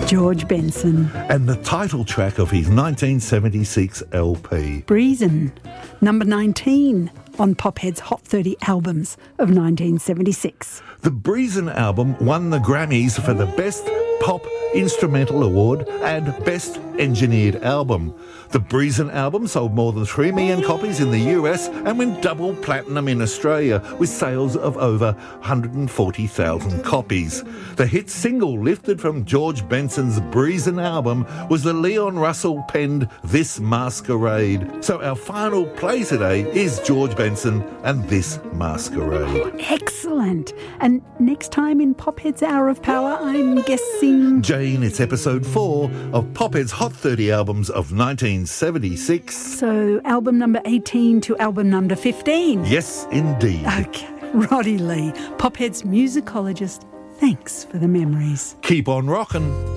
George Benson. And the title track of his 1976 LP. Breezin', number 19 on Pophead's Hot 30 albums of 1976. The Breezin' album won the Grammys for the Best Pop Instrumental Award and Best Engineered Album. The Breezin' album sold more than 3 million copies in the US and went double platinum in Australia with sales of over 140,000 copies. The hit single lifted from George Benson's Breezin' album was the Leon Russell penned This Masquerade. So our final play today is George Benson and This Masquerade. Excellent. And next time in Pophead's Hour of Power, I'm guessing... Jane, it's episode 4 of Pophead's Hot 30 albums of 1976. So album number 18 to album number 15. Yes, indeed. Okay. Roddy Lee, Pophead's musicologist, thanks for the memories. Keep on rockin'.